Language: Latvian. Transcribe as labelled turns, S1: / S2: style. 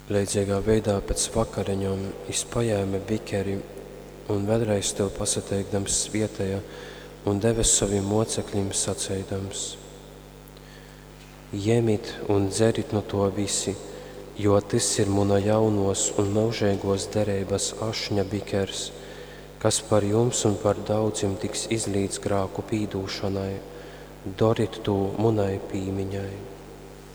S1: Leidzīgā veidā pēc vakariņām izpajēma bikeri un vēlreiz to pasateikdams vietējā un devis saviem mocekļiem sacēdams: Ņemiet un dzerit no to visi, jo tas ir muna jaunos un mūžīgos derības ašņa bikers, kas par jums un par daudziem tiks izlīdz grāku pīdūšanai. Doriet to munai pīmiņai.